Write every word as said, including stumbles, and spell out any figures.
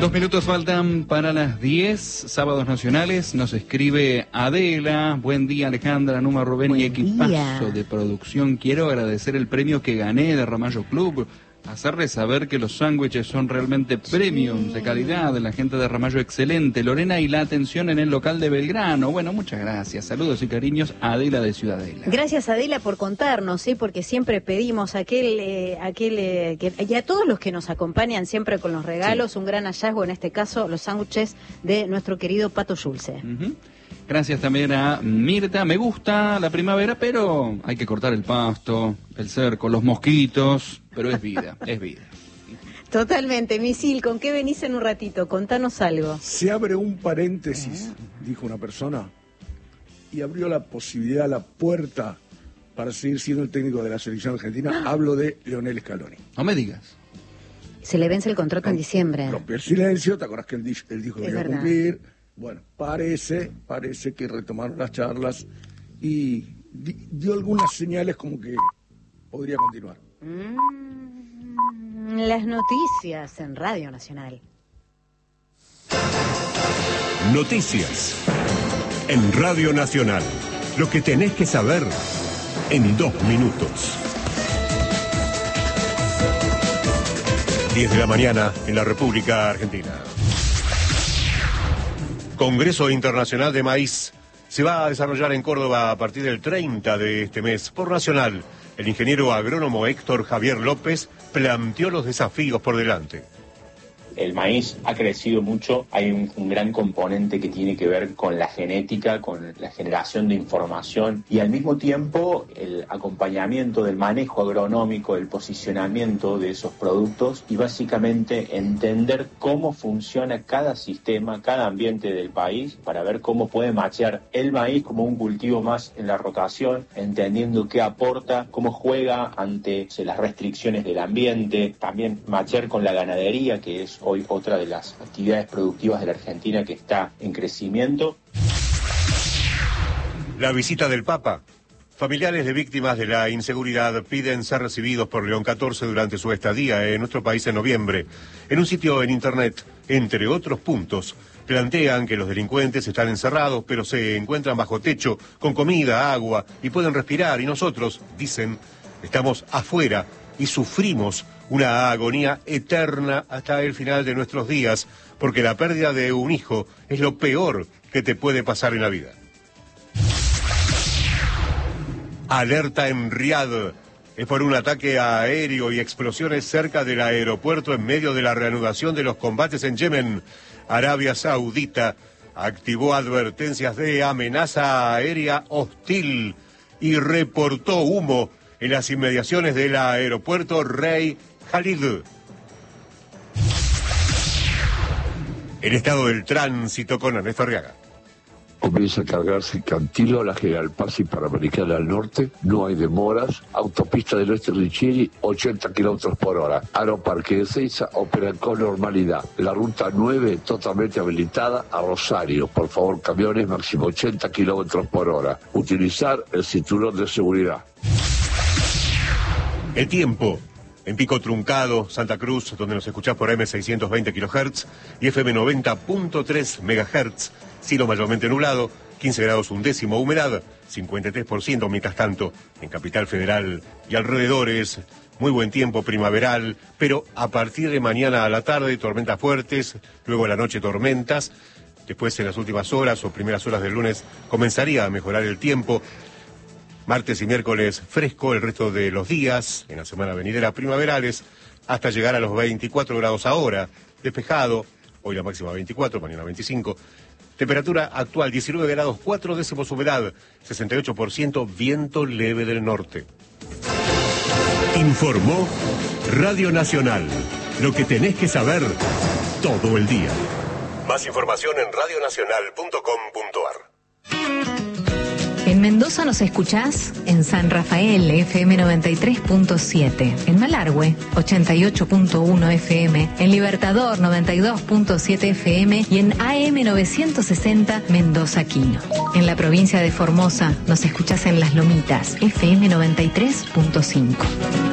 Dos minutos faltan para las diez, sábados nacionales. Nos escribe Adela. Buen día, Alejandra, Numa, Rubén Buen y equipazo día. de producción. Quiero agradecer el premio que gané de Ramallo Club. Hacerles saber que los sándwiches son realmente premium, sí, de calidad, de la gente de Ramallo excelente. Lorena, y la atención en el local de Belgrano. Bueno, muchas gracias. Saludos y cariños a Adela de Ciudadela. Gracias, Adela, por contarnos, ¿sí? Porque siempre pedimos aquel, eh, aquel eh, que, y a todos los que nos acompañan siempre con los regalos, sí, un gran hallazgo, en este caso, los sándwiches de nuestro querido Pato Schulze. Uh-huh. Gracias también a Mirta. Me gusta la primavera, pero hay que cortar el pasto, el cerco, los mosquitos, pero es vida, es vida. Totalmente. Misil, ¿con qué venís en un ratito? Contanos algo. Se abre un paréntesis, ¿Eh? dijo una persona, y abrió la posibilidad, la puerta para seguir siendo el técnico de la selección argentina. Hablo de Lionel Scaloni. No me digas. Se le vence el contrato en diciembre. Rompió el silencio, ¿te acordás que él, él dijo que iba a verdad. cumplir? Bueno, parece, parece que retomaron las charlas y di, dio algunas señales como que podría continuar. Mm, las noticias en Radio Nacional. Noticias en Radio Nacional. Lo que tenés que saber en dos minutos. diez de la mañana en la República Argentina. Congreso Internacional de Maíz se va a desarrollar en Córdoba a partir del treinta de este mes. Por Nacional, el ingeniero agrónomo Héctor Javier López planteó los desafíos por delante. El maíz ha crecido mucho, hay un, un gran componente que tiene que ver con la genética, con la generación de información y al mismo tiempo el acompañamiento del manejo agronómico, el posicionamiento de esos productos y básicamente entender cómo funciona cada sistema, cada ambiente del país para ver cómo puede machear el maíz como un cultivo más en la rotación, entendiendo qué aporta, cómo juega ante las restricciones del ambiente, también machear con la ganadería, que es hoy otra de las actividades productivas de la Argentina que está en crecimiento. La visita del Papa. Familiares de víctimas de la inseguridad piden ser recibidos por León catorce durante su estadía en nuestro país en noviembre. En un sitio en internet, entre otros puntos, plantean que los delincuentes están encerrados, pero se encuentran bajo techo, con comida, agua, y pueden respirar, y nosotros, dicen, estamos afuera y sufrimos una agonía eterna hasta el final de nuestros días, porque la pérdida de un hijo es lo peor que te puede pasar en la vida. Alerta en Riad. Es por un ataque aéreo y explosiones cerca del aeropuerto en medio de la reanudación de los combates en Yemen. Arabia Saudita activó advertencias de amenaza aérea hostil y reportó humo en las inmediaciones del aeropuerto Rey Khalid. El estado del tránsito con Ernesto Arriaga. Comienza a cargarse Cantilo, la General Paz y Panamericana al norte, no hay demoras, autopista del oeste Riccieri, ochenta kilómetros por hora, Aeroparque de Ezeiza operan con normalidad, la ruta nueve totalmente habilitada a Rosario, por favor camiones máximo ochenta kilómetros por hora, utilizar el cinturón de seguridad. El tiempo. En Pico Truncado, Santa Cruz, donde nos escuchás por eme seiscientos veinte kilohertz y efe eme noventa punto tres megahertz. Cielo mayormente nublado, quince grados un décimo, humedad cincuenta y tres por ciento. Mientras tanto, en Capital Federal y alrededores, muy buen tiempo primaveral, pero a partir de mañana a la tarde, tormentas fuertes, luego a la noche tormentas. Después, en las últimas horas o primeras horas del lunes, comenzaría a mejorar el tiempo. Martes y miércoles fresco, el resto de los días, en la semana venidera primaverales, hasta llegar a los veinticuatro grados ahora, despejado, hoy la máxima veinticuatro, mañana veinticinco. Temperatura actual diecinueve grados cuatro décimos, humedad sesenta y ocho por ciento, viento leve del norte. Informó Radio Nacional, lo que tenés que saber todo el día. Más información en radio nacional punto com punto ar. En Mendoza nos escuchás en San Rafael, efe eme noventa y tres punto siete, en Malargüe, ochenta y ocho punto uno efe eme, en Libertador, noventa y dos punto siete efe eme y en a eme novecientos sesenta Mendoza Quino. En la provincia de Formosa nos escuchás en Las Lomitas, efe eme noventa y tres punto cinco.